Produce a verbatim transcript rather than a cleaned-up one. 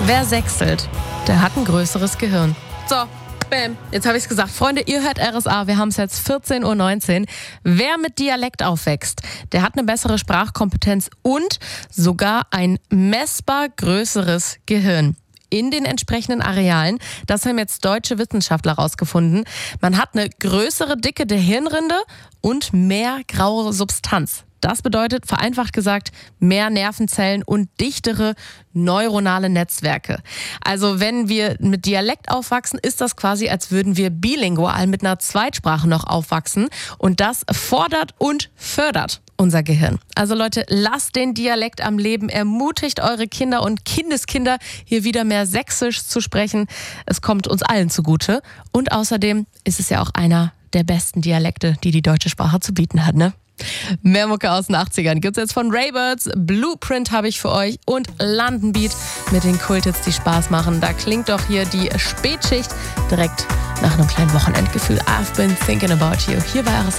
Wer sechselt, der hat ein größeres Gehirn. So, bam, jetzt habe ich es gesagt. Freunde, ihr hört R S A, wir haben es jetzt vierzehn Uhr neunzehn. Wer mit Dialekt aufwächst, der hat eine bessere Sprachkompetenz und sogar ein messbar größeres Gehirn. In den entsprechenden Arealen. Das haben jetzt deutsche Wissenschaftler herausgefunden. Man hat eine größere Dicke der Hirnrinde und mehr graue Substanz. Das bedeutet, vereinfacht gesagt, mehr Nervenzellen und dichtere neuronale Netzwerke. Also wenn wir mit Dialekt aufwachsen, ist das quasi, als würden wir bilingual mit einer Zweitsprache noch aufwachsen. Und das fordert und fördert unser Gehirn. Also Leute, lasst den Dialekt am Leben, ermutigt eure Kinder und Kindeskinder, hier wieder mehr Sächsisch zu sprechen. Es kommt uns allen zugute. Und außerdem ist es ja auch einer der besten Dialekte, die die deutsche Sprache zu bieten hat, ne? Mehr Mucke aus den achtzigern gibt's jetzt von Raybirds, Blueprint habe ich für euch und London Beat mit den Kulthits, die Spaß machen. Da klingt doch hier die Spätschicht direkt nach einem kleinen Wochenendgefühl. I've been thinking about you. Hier bei R S A.